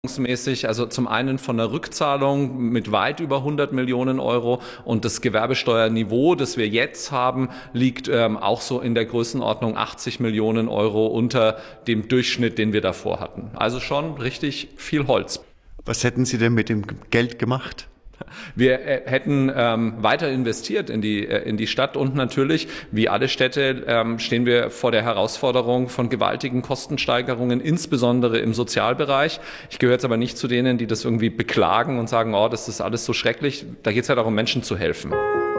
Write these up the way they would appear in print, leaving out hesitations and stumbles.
Mäßig, also zum einen von der Rückzahlung mit weit über 100 Millionen Euro und das Gewerbesteuerniveau, das wir jetzt haben, liegt auch so in der Größenordnung 80 Millionen Euro unter dem Durchschnitt, den wir davor hatten. Also schon richtig viel Holz. Was hätten Sie denn mit dem Geld gemacht? Wir hätten weiter investiert in die Stadt und natürlich, wie alle Städte, stehen wir vor der Herausforderung von gewaltigen Kostensteigerungen, insbesondere im Sozialbereich. Ich gehöre jetzt aber nicht zu denen, die das irgendwie beklagen und sagen, oh, das ist alles so schrecklich. Da geht es ja darum, Menschen zu helfen.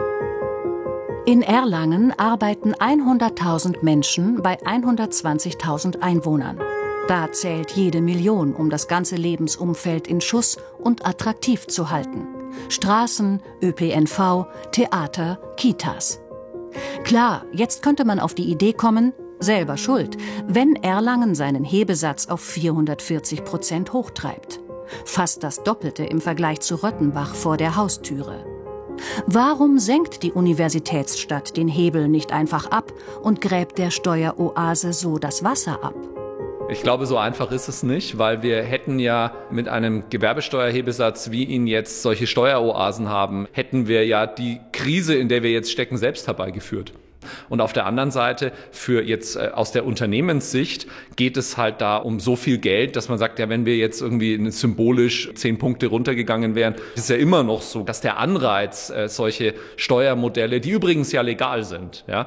In Erlangen arbeiten 100.000 Menschen bei 120.000 Einwohnern. Da zählt jede Million, um das ganze Lebensumfeld in Schuss und attraktiv zu halten. Straßen, ÖPNV, Theater, Kitas. Klar, jetzt könnte man auf die Idee kommen, selber schuld, wenn Erlangen seinen Hebesatz auf 440% hochtreibt. Fast das Doppelte im Vergleich zu Röttenbach vor der Haustüre. Warum senkt die Universitätsstadt den Hebel nicht einfach ab und gräbt der Steueroase so das Wasser ab? Ich glaube, so einfach ist es nicht, weil wir hätten ja mit einem Gewerbesteuerhebesatz, wie ihn jetzt solche Steueroasen haben, hätten wir ja die Krise, in der wir jetzt stecken, selbst herbeigeführt. Und auf der anderen Seite, für jetzt aus der Unternehmenssicht, geht es halt da um so viel Geld, dass man sagt, ja, wenn wir jetzt irgendwie symbolisch 10 Punkte runtergegangen wären, ist ja immer noch so, dass der Anreiz, solche Steuermodelle, die übrigens ja legal sind, ja,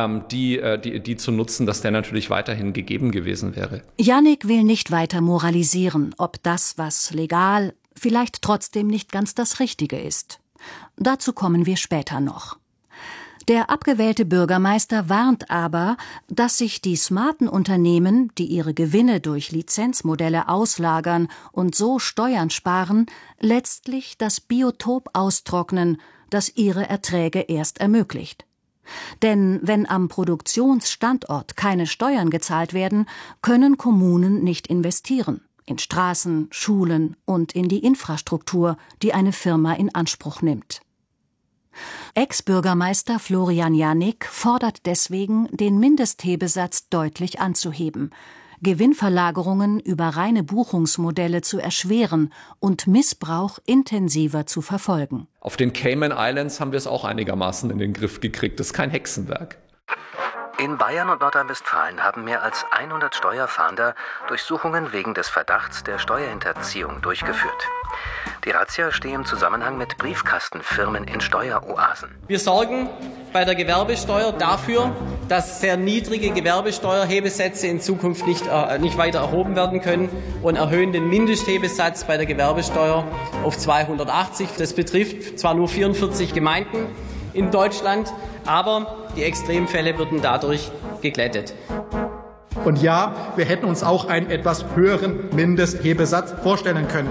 die zu nutzen, dass der natürlich weiterhin gegeben gewesen wäre. Jannik will nicht weiter moralisieren, ob das, was legal, vielleicht trotzdem nicht ganz das Richtige ist. Dazu kommen wir später noch. Der abgewählte Bürgermeister warnt aber, dass sich die smarten Unternehmen, die ihre Gewinne durch Lizenzmodelle auslagern und so Steuern sparen, letztlich das Biotop austrocknen, das ihre Erträge erst ermöglicht. Denn wenn am Produktionsstandort keine Steuern gezahlt werden, können Kommunen nicht investieren. In Straßen, Schulen und in die Infrastruktur, die eine Firma in Anspruch nimmt. Ex-Bürgermeister Florian Jannik fordert deswegen, den Mindesthebesatz deutlich anzuheben, Gewinnverlagerungen über reine Buchungsmodelle zu erschweren und Missbrauch intensiver zu verfolgen. Auf den Cayman Islands haben wir es auch einigermaßen in den Griff gekriegt. Das ist kein Hexenwerk. In Bayern und Nordrhein-Westfalen haben mehr als 100 Steuerfahnder Durchsuchungen wegen des Verdachts der Steuerhinterziehung durchgeführt. Die Razzia steht im Zusammenhang mit Briefkastenfirmen in Steueroasen. Wir sorgen bei der Gewerbesteuer dafür, dass sehr niedrige Gewerbesteuerhebesätze in Zukunft nicht weiter erhoben werden können und erhöhen den Mindesthebesatz bei der Gewerbesteuer auf 280. Das betrifft zwar nur 44 Gemeinden in Deutschland, aber die Extremfälle würden dadurch geglättet. Und ja, wir hätten uns auch einen etwas höheren Mindesthebesatz vorstellen können.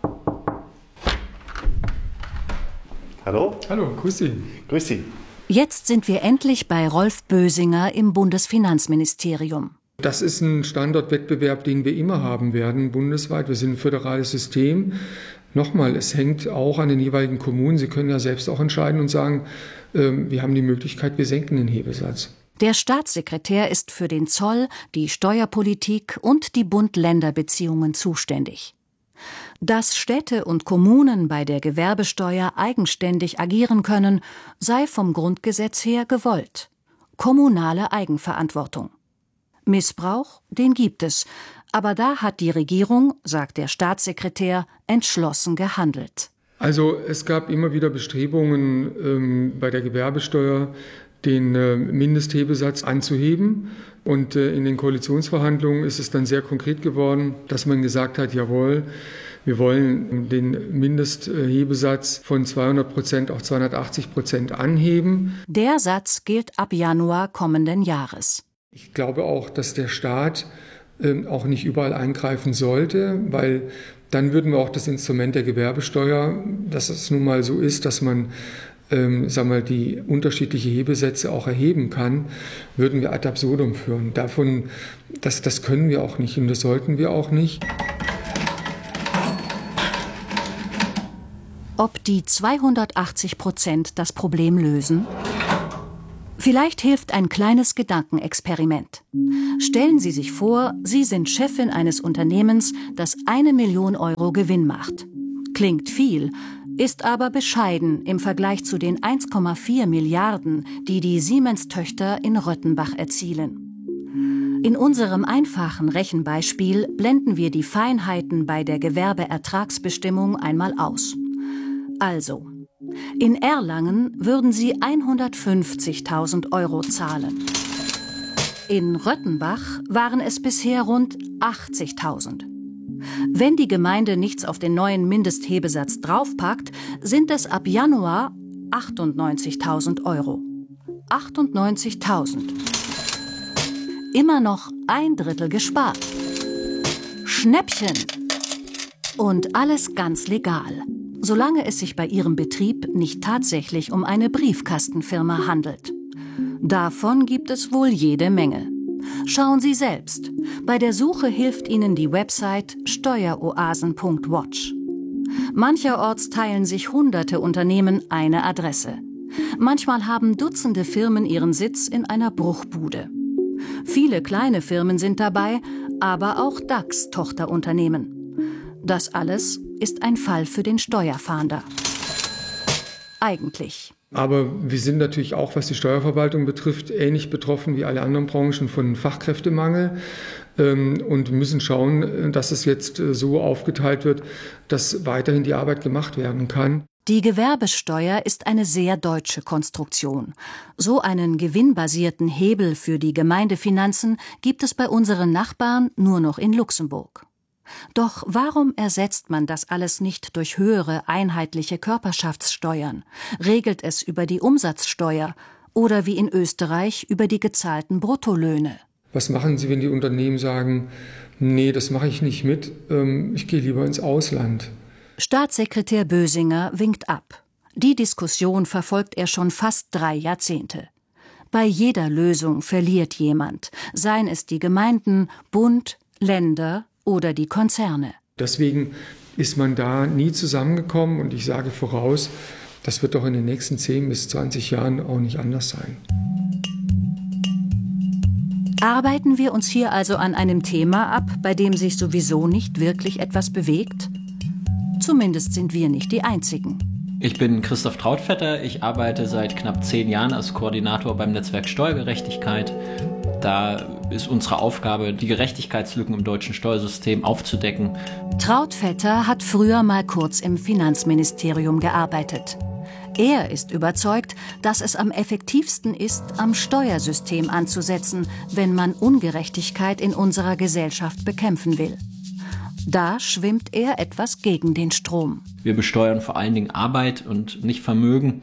Hallo? Hallo, grüß Sie. Grüß Sie. Jetzt sind wir endlich bei Rolf Bösinger im Bundesfinanzministerium. Das ist ein Standortwettbewerb, den wir immer haben werden, bundesweit. Wir sind ein föderales System. Nochmal, es hängt auch an den jeweiligen Kommunen. Sie können ja selbst auch entscheiden und sagen, wir haben die Möglichkeit, wir senken den Hebesatz. Der Staatssekretär ist für den Zoll, die Steuerpolitik und die Bund-Länder-Beziehungen zuständig. Dass Städte und Kommunen bei der Gewerbesteuer eigenständig agieren können, sei vom Grundgesetz her gewollt. Kommunale Eigenverantwortung. Missbrauch, den gibt es. Aber da hat die Regierung, sagt der Staatssekretär, entschlossen gehandelt. Also es gab immer wieder Bestrebungen, bei der Gewerbesteuer den Mindesthebesatz anzuheben. Und in den Koalitionsverhandlungen ist es dann sehr konkret geworden, dass man gesagt hat, jawohl, wir wollen den Mindesthebesatz von 200% auf 280% anheben. Der Satz gilt ab Januar kommenden Jahres. Ich glaube auch, dass der Staat auch nicht überall eingreifen sollte, weil dann würden wir auch das Instrument der Gewerbesteuer, dass es nun mal so ist, dass man die unterschiedliche Hebesätze auch erheben kann, würden wir ad absurdum führen. Das können wir auch nicht und das sollten wir auch nicht. Ob die 280% das Problem lösen? Vielleicht hilft ein kleines Gedankenexperiment. Stellen Sie sich vor, Sie sind Chefin eines Unternehmens, das 1 Million Euro Gewinn macht. Klingt viel, ist aber bescheiden im Vergleich zu den 1,4 Milliarden, die die Siemens-Töchter in Röttenbach erzielen. In unserem einfachen Rechenbeispiel blenden wir die Feinheiten bei der Gewerbeertragsbestimmung einmal aus. Also, in Erlangen würden Sie 150.000 Euro zahlen. In Röttenbach waren es bisher rund 80.000. Wenn die Gemeinde nichts auf den neuen Mindesthebesatz draufpackt, sind es ab Januar 98.000 Euro. 98.000. Immer noch 1/3 gespart. Schnäppchen! Und alles ganz legal, solange es sich bei Ihrem Betrieb nicht tatsächlich um eine Briefkastenfirma handelt. Davon gibt es wohl jede Menge. Schauen Sie selbst. Bei der Suche hilft Ihnen die Website steueroasen.watch. Mancherorts teilen sich hunderte Unternehmen eine Adresse. Manchmal haben Dutzende Firmen ihren Sitz in einer Bruchbude. Viele kleine Firmen sind dabei, aber auch DAX-Tochterunternehmen. Das alles ist ein Fall für den Steuerfahnder. Eigentlich. Aber wir sind natürlich auch, was die Steuerverwaltung betrifft, ähnlich betroffen wie alle anderen Branchen von Fachkräftemangel und müssen schauen, dass es jetzt so aufgeteilt wird, dass weiterhin die Arbeit gemacht werden kann. Die Gewerbesteuer ist eine sehr deutsche Konstruktion. So einen gewinnbasierten Hebel für die Gemeindefinanzen gibt es bei unseren Nachbarn nur noch in Luxemburg. Doch warum ersetzt man das alles nicht durch höhere einheitliche Körperschaftssteuern, regelt es über die Umsatzsteuer oder wie in Österreich über die gezahlten Bruttolöhne? Was machen Sie, wenn die Unternehmen sagen, nee, das mache ich nicht mit, ich gehe lieber ins Ausland? Staatssekretär Bösinger winkt ab. Die Diskussion verfolgt er schon fast 3 Jahrzehnte. Bei jeder Lösung verliert jemand, seien es die Gemeinden, Bund, Länder oder die Konzerne. Deswegen ist man da nie zusammengekommen und ich sage voraus, das wird doch in den nächsten 10 bis 20 Jahren auch nicht anders sein. Arbeiten wir uns hier also an einem Thema ab, bei dem sich sowieso nicht wirklich etwas bewegt? Zumindest sind wir nicht die Einzigen. Ich bin Christoph Trautvetter, ich arbeite seit knapp 10 Jahren als Koordinator beim Netzwerk Steuergerechtigkeit. Da ist unsere Aufgabe, die Gerechtigkeitslücken im deutschen Steuersystem aufzudecken. Trautvetter hat früher mal kurz im Finanzministerium gearbeitet. Er ist überzeugt, dass es am effektivsten ist, am Steuersystem anzusetzen, wenn man Ungerechtigkeit in unserer Gesellschaft bekämpfen will. Da schwimmt er etwas gegen den Strom. Wir besteuern vor allen Dingen Arbeit und nicht Vermögen.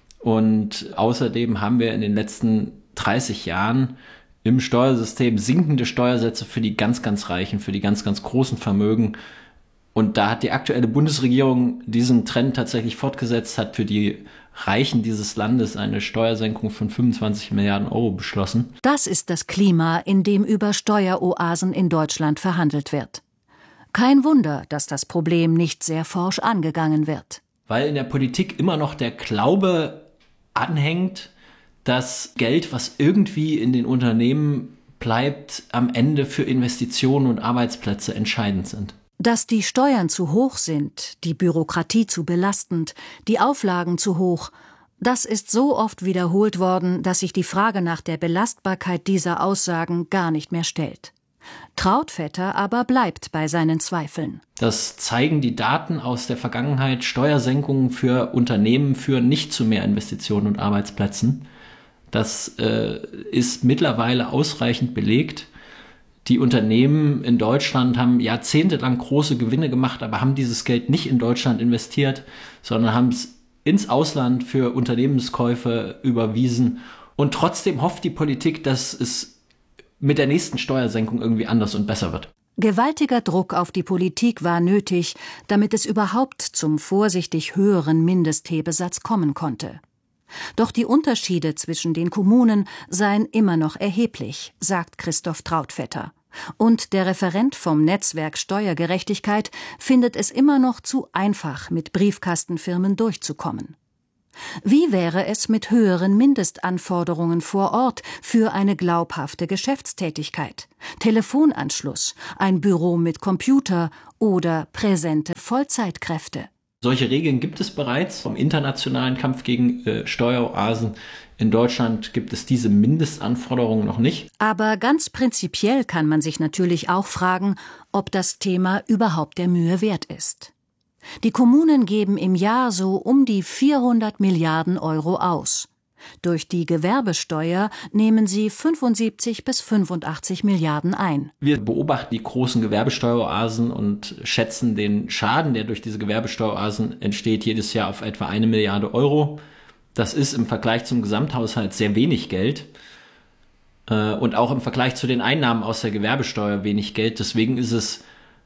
Und außerdem haben wir in den letzten 30 Jahren im Steuersystem sinkende Steuersätze für die ganz, ganz Reichen, für die ganz, ganz großen Vermögen. Und da hat die aktuelle Bundesregierung diesen Trend tatsächlich fortgesetzt, hat für die Reichen dieses Landes eine Steuersenkung von 25 Milliarden Euro beschlossen. Das ist das Klima, in dem über Steueroasen in Deutschland verhandelt wird. Kein Wunder, dass das Problem nicht sehr forsch angegangen wird. Weil in der Politik immer noch der Glaube anhängt, dass Geld, was irgendwie in den Unternehmen bleibt, am Ende für Investitionen und Arbeitsplätze entscheidend sind. Dass die Steuern zu hoch sind, die Bürokratie zu belastend, die Auflagen zu hoch, das ist so oft wiederholt worden, dass sich die Frage nach der Belastbarkeit dieser Aussagen gar nicht mehr stellt. Trautvetter aber bleibt bei seinen Zweifeln. Das zeigen die Daten aus der Vergangenheit. Steuersenkungen für Unternehmen führen nicht zu mehr Investitionen und Arbeitsplätzen. Das ist mittlerweile ausreichend belegt. Die Unternehmen in Deutschland haben jahrzehntelang große Gewinne gemacht, aber haben dieses Geld nicht in Deutschland investiert, sondern haben es ins Ausland für Unternehmenskäufe überwiesen. Und trotzdem hofft die Politik, dass es mit der nächsten Steuersenkung irgendwie anders und besser wird. Gewaltiger Druck auf die Politik war nötig, damit es überhaupt zum vorsichtig höheren Mindesthebesatz kommen konnte. Doch die Unterschiede zwischen den Kommunen seien immer noch erheblich, sagt Christoph Trautvetter. Und der Referent vom Netzwerk Steuergerechtigkeit findet es immer noch zu einfach, mit Briefkastenfirmen durchzukommen. Wie wäre es mit höheren Mindestanforderungen vor Ort für eine glaubhafte Geschäftstätigkeit? Telefonanschluss, ein Büro mit Computer oder präsente Vollzeitkräfte? Solche Regeln gibt es bereits im internationalen Kampf gegen Steueroasen. In Deutschland gibt es diese Mindestanforderungen noch nicht. Aber ganz prinzipiell kann man sich natürlich auch fragen, ob das Thema überhaupt der Mühe wert ist. Die Kommunen geben im Jahr so um die 400 Milliarden Euro aus. Durch die Gewerbesteuer nehmen sie 75 bis 85 Milliarden ein. Wir beobachten die großen Gewerbesteueroasen und schätzen den Schaden, der durch diese Gewerbesteueroasen entsteht, jedes Jahr auf etwa 1 Milliarde Euro. Das ist im Vergleich zum Gesamthaushalt sehr wenig Geld und auch im Vergleich zu den Einnahmen aus der Gewerbesteuer wenig Geld. Deswegen ist es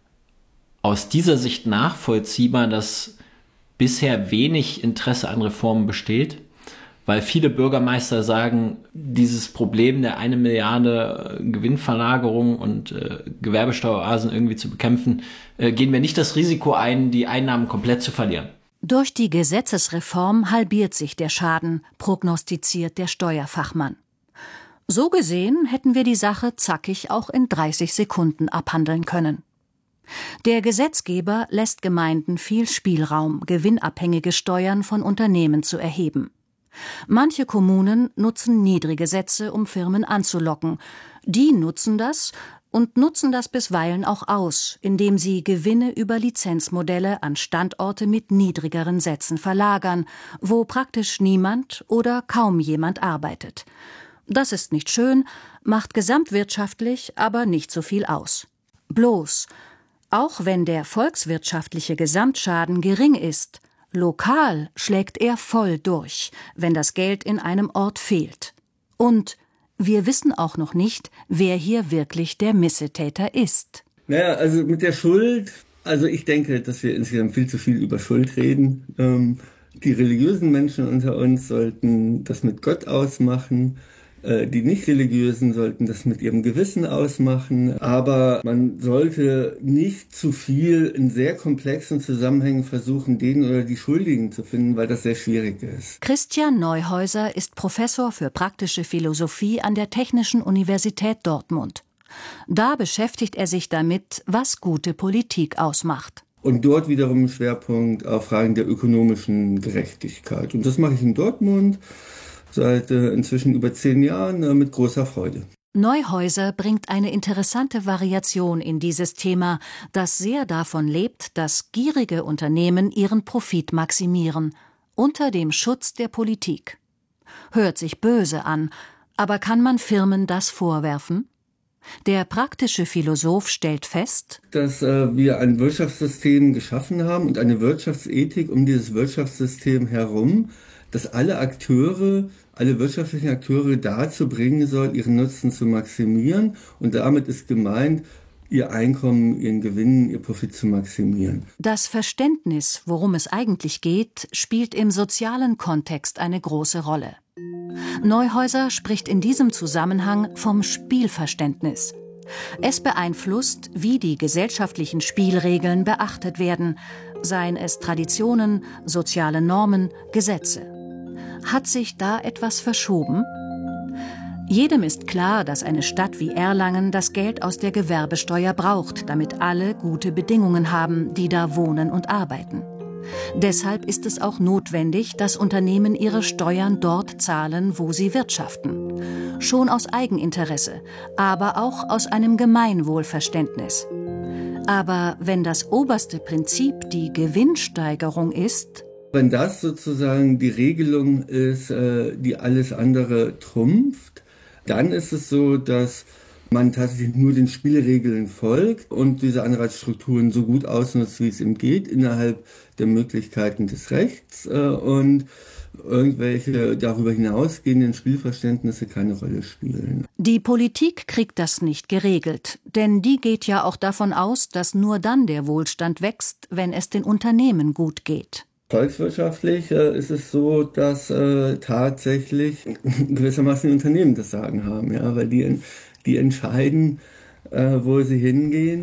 aus dieser Sicht nachvollziehbar, dass bisher wenig Interesse an Reformen besteht, weil viele Bürgermeister sagen, dieses Problem der 1 Milliarde Gewinnverlagerung und Gewerbesteueroasen irgendwie zu bekämpfen, gehen wir nicht das Risiko ein, die Einnahmen komplett zu verlieren. Durch die Gesetzesreform halbiert sich der Schaden, prognostiziert der Steuerfachmann. So gesehen hätten wir die Sache zackig auch in 30 Sekunden abhandeln können. Der Gesetzgeber lässt Gemeinden viel Spielraum, gewinnabhängige Steuern von Unternehmen zu erheben. Manche Kommunen nutzen niedrige Sätze, um Firmen anzulocken. Die nutzen das bisweilen auch aus, indem sie Gewinne über Lizenzmodelle an Standorte mit niedrigeren Sätzen verlagern, wo praktisch niemand oder kaum jemand arbeitet. Das ist nicht schön, macht gesamtwirtschaftlich aber nicht so viel aus. Bloß, auch wenn der volkswirtschaftliche Gesamtschaden gering ist, lokal schlägt er voll durch, wenn das Geld in einem Ort fehlt. Und wir wissen auch noch nicht, wer hier wirklich der Missetäter ist. Naja, also mit der Schuld, also ich denke, dass wir insgesamt viel zu viel über Schuld reden. Die religiösen Menschen unter uns sollten das mit Gott ausmachen. Die Nicht-Religiösen sollten das mit ihrem Gewissen ausmachen, aber man sollte nicht zu viel in sehr komplexen Zusammenhängen versuchen, den oder die Schuldigen zu finden, weil das sehr schwierig ist. Christian Neuhäuser ist Professor für praktische Philosophie an der Technischen Universität Dortmund. Da beschäftigt er sich damit, was gute Politik ausmacht. Und dort wiederum Schwerpunkt auf Fragen der ökonomischen Gerechtigkeit. Und das mache ich in Dortmund seit inzwischen über 10 Jahren mit großer Freude. Neuhäuser bringt eine interessante Variation in dieses Thema, das sehr davon lebt, dass gierige Unternehmen ihren Profit maximieren, unter dem Schutz der Politik. Hört sich böse an, aber kann man Firmen das vorwerfen? Der praktische Philosoph stellt fest, dass wir ein Wirtschaftssystem geschaffen haben und eine Wirtschaftsethik um dieses Wirtschaftssystem herum, dass alle wirtschaftlichen Akteure dazu bringen soll, ihren Nutzen zu maximieren. Und damit ist gemeint, ihr Einkommen, ihren Gewinn, ihr Profit zu maximieren. Das Verständnis, worum es eigentlich geht, spielt im sozialen Kontext eine große Rolle. Neuhäuser spricht in diesem Zusammenhang vom Spielverständnis. Es beeinflusst, wie die gesellschaftlichen Spielregeln beachtet werden, seien es Traditionen, soziale Normen, Gesetze. Hat sich da etwas verschoben? Jedem ist klar, dass eine Stadt wie Erlangen das Geld aus der Gewerbesteuer braucht, damit alle gute Bedingungen haben, die da wohnen und arbeiten. Deshalb ist es auch notwendig, dass Unternehmen ihre Steuern dort zahlen, wo sie wirtschaften. Schon aus Eigeninteresse, aber auch aus einem Gemeinwohlverständnis. Aber wenn das oberste Prinzip die Gewinnsteigerung ist, wenn das sozusagen die Regelung ist, die alles andere trumpft, dann ist es so, dass man tatsächlich nur den Spielregeln folgt und diese Anreizstrukturen so gut ausnutzt, wie es ihm geht, innerhalb der Möglichkeiten des Rechts und irgendwelche darüber hinausgehenden Spielverständnisse keine Rolle spielen. Die Politik kriegt das nicht geregelt, denn die geht ja auch davon aus, dass nur dann der Wohlstand wächst, wenn es den Unternehmen gut geht. Volkswirtschaftlich ist es so, dass tatsächlich gewissermaßen die Unternehmen das Sagen haben, ja, weil die entscheiden, wo sie hingehen.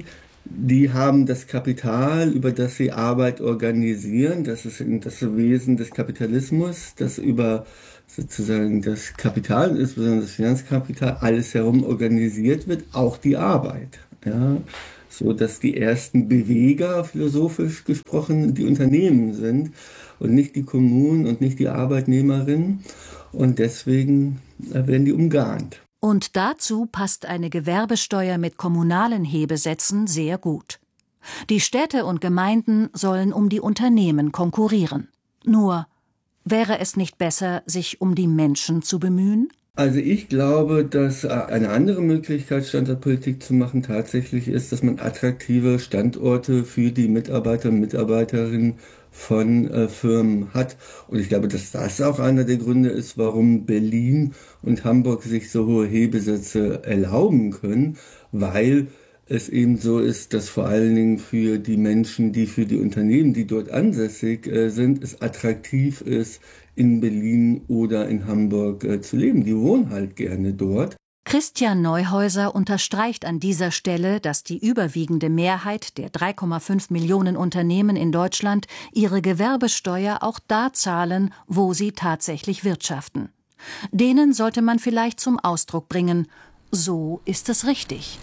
Die haben das Kapital, über das sie Arbeit organisieren. Das ist das Wesen des Kapitalismus, das über sozusagen das Kapital, insbesondere das Finanzkapital, alles herum organisiert wird, auch die Arbeit. Ja, so dass die ersten Beweger, philosophisch gesprochen, die Unternehmen sind und nicht die Kommunen und nicht die Arbeitnehmerinnen. Und deswegen werden die umgarnt. Und dazu passt eine Gewerbesteuer mit kommunalen Hebesätzen sehr gut. Die Städte und Gemeinden sollen um die Unternehmen konkurrieren. Nur, wäre es nicht besser, sich um die Menschen zu bemühen? Also ich glaube, dass eine andere Möglichkeit, Standortpolitik zu machen, tatsächlich ist, dass man attraktive Standorte für die Mitarbeiter und Mitarbeiterinnen von Firmen hat. Und ich glaube, dass das auch einer der Gründe ist, warum Berlin und Hamburg sich so hohe Hebesätze erlauben können, weil es eben so ist, dass vor allen Dingen für die Menschen, die für die Unternehmen, die dort ansässig sind, es attraktiv ist, in Berlin oder in Hamburg zu leben. Die wohnen halt gerne dort. Christian Neuhäuser unterstreicht an dieser Stelle, dass die überwiegende Mehrheit der 3,5 Millionen Unternehmen in Deutschland ihre Gewerbesteuer auch da zahlen, wo sie tatsächlich wirtschaften. Denen sollte man vielleicht zum Ausdruck bringen, so ist es richtig.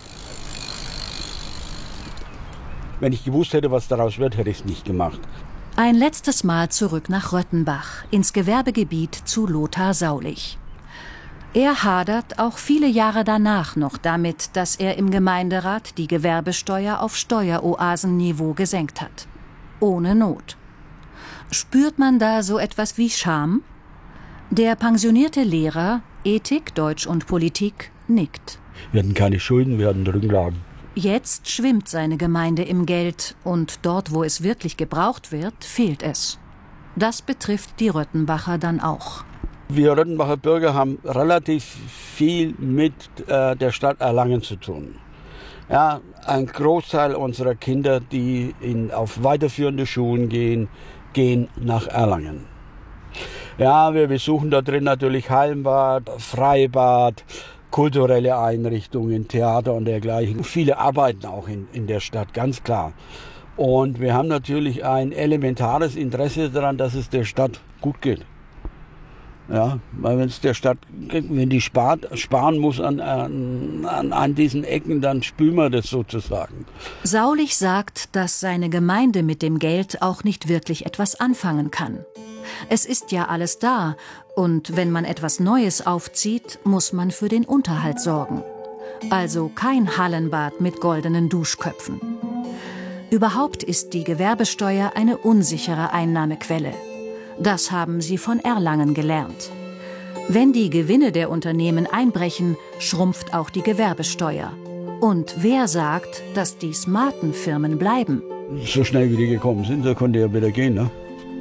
Wenn ich gewusst hätte, was daraus wird, hätte ich es nicht gemacht. Ein letztes Mal zurück nach Röttenbach, ins Gewerbegebiet zu Lothar Saulich. Er hadert auch viele Jahre danach noch damit, dass er im Gemeinderat die Gewerbesteuer auf Steueroasenniveau gesenkt hat. Ohne Not. Spürt man da so etwas wie Scham? Der pensionierte Lehrer, Ethik, Deutsch und Politik, nickt. Wir hatten keine Schulden, wir hatten Rücklagen. Jetzt schwimmt seine Gemeinde im Geld und dort, wo es wirklich gebraucht wird, fehlt es. Das betrifft die Röttenbacher dann auch. Wir Röttenbacher Bürger haben relativ viel mit der Stadt Erlangen zu tun. Ja, ein Großteil unserer Kinder, die auf weiterführende Schulen gehen nach Erlangen. Ja, wir besuchen da drin natürlich Hallenbad, Freibad, kulturelle Einrichtungen, Theater und dergleichen. Viele arbeiten auch in der Stadt, ganz klar. Und wir haben natürlich ein elementares Interesse daran, dass es der Stadt gut geht. Ja, weil wenn es der Stadt, wenn die sparen muss an diesen Ecken, dann spüren wir das sozusagen. Saulich sagt, dass seine Gemeinde mit dem Geld auch nicht wirklich etwas anfangen kann. Es ist ja alles da, und wenn man etwas Neues aufzieht, muss man für den Unterhalt sorgen. Also kein Hallenbad mit goldenen Duschköpfen. Überhaupt ist die Gewerbesteuer eine unsichere Einnahmequelle. Das haben sie von Erlangen gelernt. Wenn die Gewinne der Unternehmen einbrechen, schrumpft auch die Gewerbesteuer. Und wer sagt, dass die smarten Firmen bleiben? So schnell wie die gekommen sind, da konnte ja wieder gehen, ne?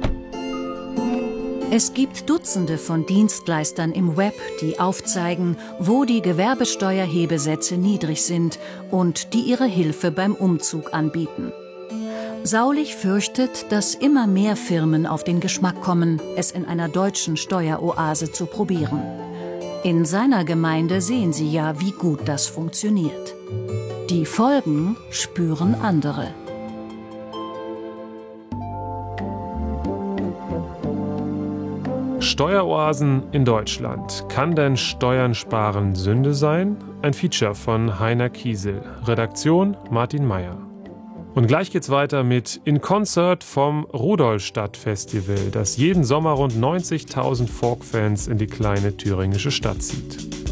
Es gibt Dutzende von Dienstleistern im Web, die aufzeigen, wo die Gewerbesteuerhebesätze niedrig sind und die ihre Hilfe beim Umzug anbieten. Saulich fürchtet, dass immer mehr Firmen auf den Geschmack kommen, es in einer deutschen Steueroase zu probieren. In seiner Gemeinde sehen sie ja, wie gut das funktioniert. Die Folgen spüren andere. Steueroasen in Deutschland. Kann denn Steuern sparen Sünde sein? Ein Feature von Heiner Kiesel. Redaktion Martin Meyer. Und gleich geht's weiter mit In Concert vom Rudolstadt-Festival, das jeden Sommer rund 90.000 Folk-Fans in die kleine thüringische Stadt zieht.